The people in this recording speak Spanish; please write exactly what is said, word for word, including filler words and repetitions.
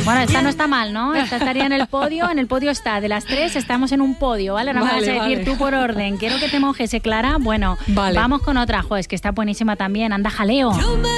Bueno, esta no está mal, ¿no? Esta estaría en el podio. En el podio está. De las tres estamos en un podio, ¿vale? Ahora Vale, me vas a decir vale. tú por orden. Quiero que te mojes, ¿eh, Clara? Bueno, Vale. vamos con otra. Jo, es que está buenísima también. Anda, jaleo.